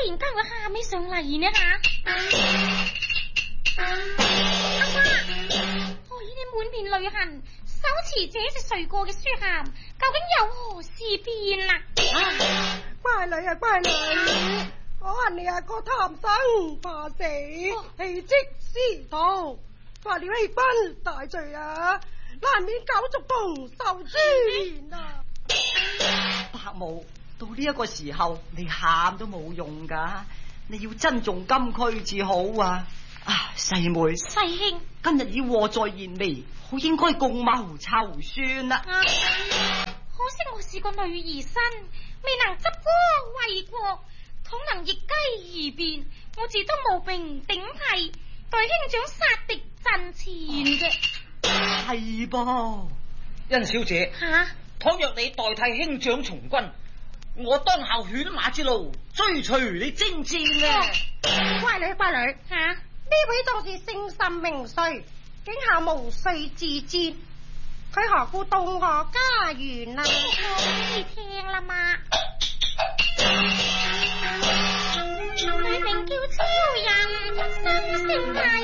然間會喊起上嚟呢阿媽，我呢啲滿面淚痕，手持這隻睡過嘅書函，究竟有何事變啊？ 乖女啊，乖女，我恨你阿哥貪生怕死，棄職司徒，犯了欺君大罪啊，難免九族同受株連啊！ 伯母，到呢一個時候，你喊都冇用噶，你要珍重金區至好啊！細妹， 細兄， 今日已禍在延眉，好應該共謀籌算啦。 可惜我是個女兒身，未能執國衛國，倘能逆雞而變，我自都無兵頂替，代兄長殺敵陣前嘅。 係噃， 甄小姐，倘若你代替兄長從軍，我當效犬馬之路，追隨你征戰啊！ 乖女，乖女，呢位壯士姓甚名誰？竟下無須自薦，佢何故到我家園啊？ 我已聽啦嘛，佢名叫超人，生性大